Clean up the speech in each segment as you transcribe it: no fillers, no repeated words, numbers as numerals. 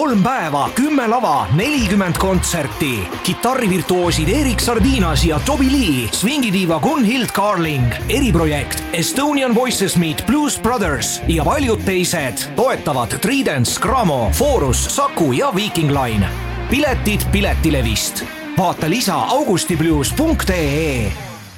3 päeva, 10 lava, 40 kontserti. Kitarrivirtuoosid Erik Sardinas ja Toby Lee, swingidiiva Gunhild Carling, eriprojekt Estonian Voices Meet Blues Brothers ja paljud teised toetavad Tridents, Gramo, Forus, Saku ja Viking Line. Piletid Piletilevist. Vaata lisa augustiblues.ee.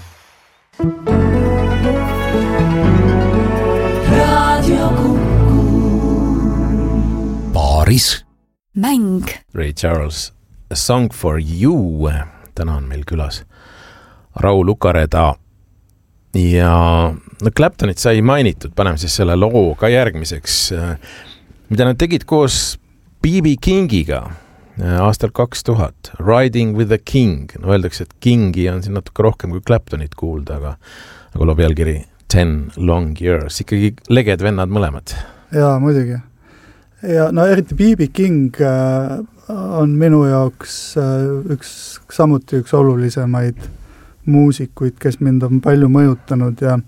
Paaris mäng. Ray Charles, A Song for You. Täna on meil külas Raul Ukareda. Ja Claptonit sai mainitud, paneme siis selle loo ka järgmiseks, mida nad tegid koos B.B. Kingiga aastal 2000. Riding with the King. No öeldakse, et Kingi on siin natuke rohkem kui Claptonit kuulda, aga loo pealkiri 10 Long Years. Ikkagi leged vennad mõlemad. Jaa, muidugi. Ja no eriti B.B. King on minu jaoks samuti üks olulisemaid muusikuid, kes mind on palju mõjutanud ja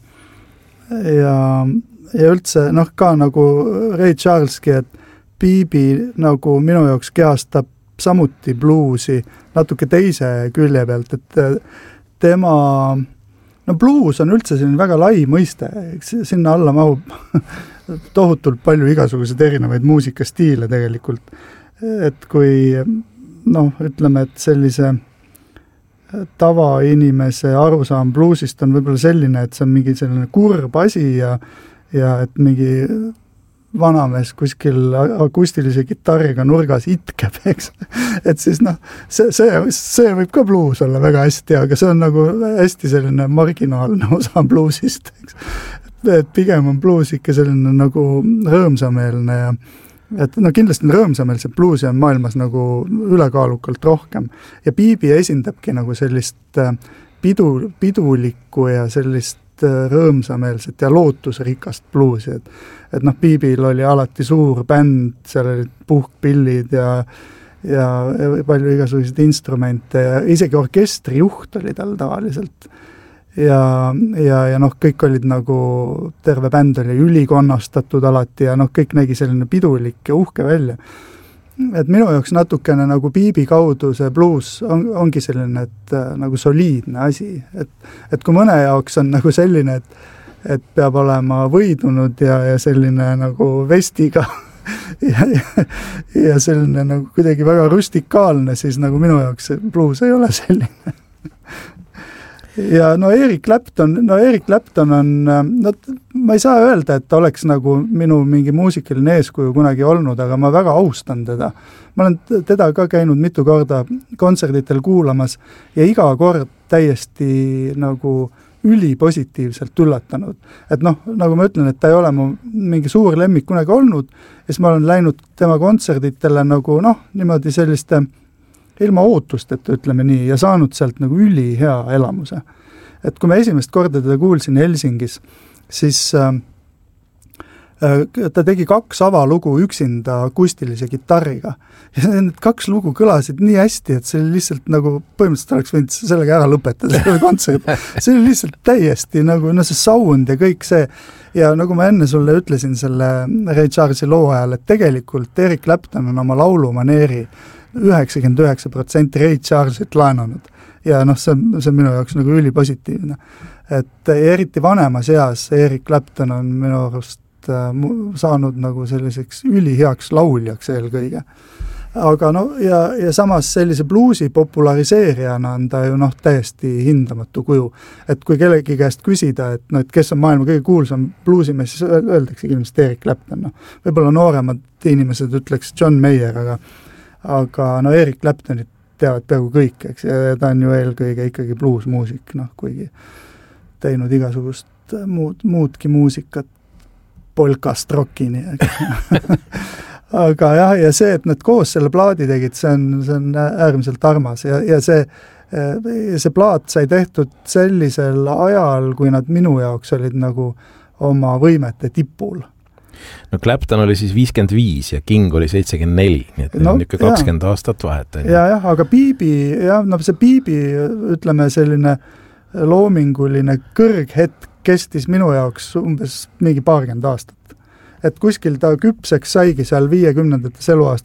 üldse ka nagu Ray Charleski, et B.B. nagu minu jaoks kehastab samuti bluusi natuke teise külje pealt, et tema bluus on üldse selline väga lai mõiste, sinna alla mahub tohutult palju igasuguseid erinevaid muusikastiile tegelikult, et kui ütleme, et sellise tavainimese arusaam bluusist on võib-olla selline, et see on mingi selline kurb asi ja et mingi vanamees kuskil akustilise kitarriga nurgas itkeb, eks. Et siis see võib ka bluus olla väga hästi, aga see on nagu hästi selline marginaalne osa bluusist, eks. Et pigem on bluus ikka selline nagu rõõmsameelne ja et kindlasti rõõmsameelset bluusi on maailmas nagu ülekaalukalt rohkem ja B.B. esindabki nagu sellist pidulikku ja sellist rõõmsameelset ja lootusrikast bluusi, et B.B.l oli alati suur bänd, seal olid puhkpillid ja palju igasuguseid instrumente ja isegi orkestrijuht oli tal tavaliselt ja kõik olid nagu, terve bänd oli ülikonnastatud alati ja kõik nägi selline pidulik ja uhke välja. Et minu jaoks natukene nagu B.B. kaudu see bluus ongi selline, et nagu soliidne asi, et kui mõne jaoks on nagu selline, et peab olema võidunud ja selline nagu vestiga ja selline nagu kuidagi väga rustikaalne, siis nagu minu jaoks see bluus ei ole selline. Ja Eric Clapton on, ma ei saa öelda, et ta oleks nagu minu mingi muusikaline eeskuju kunagi olnud, aga ma väga austan teda. Ma olen teda ka käinud mitu korda kontserditel kuulamas ja iga kord täiesti nagu ülipositiivselt üllatanud. Et nagu ma ütlen, et ta ei ole mu mingi suur lemmik kunagi olnud, ja siis ma olen läinud tema kontserditele nagu niimoodi selliste ilma ootusteta, ütleme nii, ja saanud sealt nagu ülihea elamuse. Et kui me esimest korda teda kuulsin Helsingis, siis ta tegi 2 avalugu üksinda akustilise kitarriga. Ja need 2 lugu kõlasid nii hästi, et see oli lihtsalt nagu, põhimõtteliselt oleks võinud sellega ära lõpetada selle kontserdi. See oli lihtsalt täiesti nagu, see sound ja kõik see. Ja nagu ma enne sulle ütlesin selle Ray Charlesi loo ajal, et tegelikult Eric Clapton on oma laulumaneeri 99% Ray Charlesit laenanud. Ja see on minu jaoks nagu ülipositiivne. Et eriti vanemas eas Eric Clapton on minu arust saanud nagu selliseks üliheaks lauljaks eelkõige. Aga ja samas sellise bluusi populariseerijana on ta ju täiesti hindamatu kuju. Et kui kellegi käest küsida, et kes on maailma kõige kuulsam bluusimees, siis öeldakse ilmselt Eric Clapton. Võib-olla nooremad inimesed ütleks John Mayer, aga Eric Claptonit teavad peaaegu kõik, eks, ja ta on ju eelkõige ikkagi bluusmuusik, kuigi teinud igasugust muudki muusikat polkast rockini. Aga jah, ja see, et nad koos selle plaadi tegid, see on äärmiselt armas ja see plaat sai tehtud sellisel ajal, kui nad minu jaoks olid nagu oma võimete tipul. Clapton oli siis 55 ja King oli 74, nii et on ikka 20 aastat vahet. Ja, aga B.B., see B.B., ütleme selline loominguline kõrghetk kestis minu jaoks umbes mingi 20 aastat. Et kuskil ta küpseks saigi seal 50. eluaastate